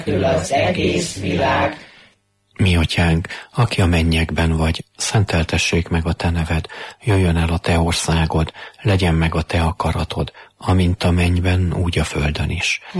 kül az egész világ. Mi atyánk, aki a mennyekben vagy, szenteltessék meg a te neved, jöjjön el a te országod, legyen meg a te akaratod, amint a mennyben, úgy a földön is.